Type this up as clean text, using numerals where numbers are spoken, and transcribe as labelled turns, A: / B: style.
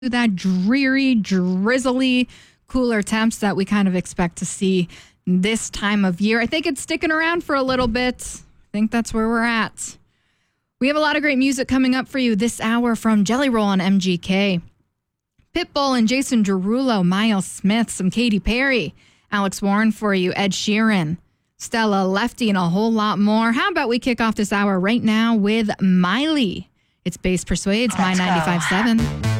A: that dreary, drizzly, cooler temps that we kind of expect to see this time of year. I think it's sticking around for a little bit. I think that's where we're at. We have a lot of great music coming up for you this hour from Jelly Roll on MGK. Pitbull and Jason Derulo, Miles Smith, some Katy Perry, Alex Warren for you, Ed Sheeran, Stella Lefty, and a whole lot more. How about we kick off this hour right now with Miley? It's Bass Persuades, My 95.7.